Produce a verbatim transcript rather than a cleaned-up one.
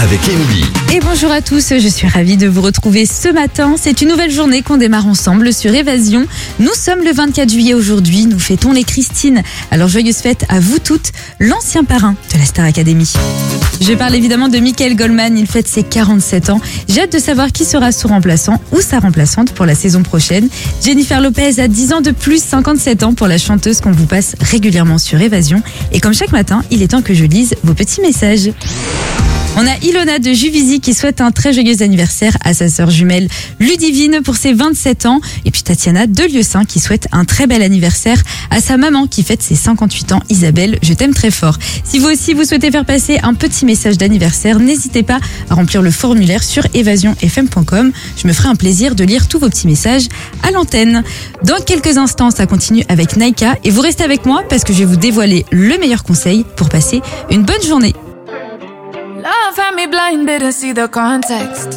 avec Émilie. Et bonjour à tous, je suis ravie de vous retrouver ce matin. C'est une nouvelle journée qu'on démarre ensemble sur Évasion. Nous sommes le vingt-quatre juillet aujourd'hui, nous fêtons les Christine. Alors joyeuse fête à vous toutes, l'ancien parrain de la Star Academy. Je parle évidemment de Mickaël Goldman, il fête ses quarante-sept ans. J'ai hâte de savoir qui sera son remplaçant ou sa remplaçante pour la saison prochaine. Jennifer Lopez a dix ans de plus, cinquante-sept ans pour la chanteuse qu'on vous passe régulièrement sur Évasion. Et comme chaque matin, il est temps que je lise vos petits messages. On a Ilona de Juvisy qui souhaite un très joyeux anniversaire à sa sœur jumelle Ludivine pour ses vingt-sept ans. Et puis Tatiana de Lieusaint qui souhaite un très bel anniversaire à sa maman qui fête ses cinquante-huit ans. Isabelle, je t'aime très fort. Si vous aussi vous souhaitez faire passer un petit message d'anniversaire, n'hésitez pas à remplir le formulaire sur évasion f m point com. Je me ferai un plaisir de lire tous vos petits messages à l'antenne. Dans quelques instants, ça continue avec Naika et vous restez avec moi parce que je vais vous dévoiler le meilleur conseil pour passer une bonne journée. Love had me blind, didn't see the context.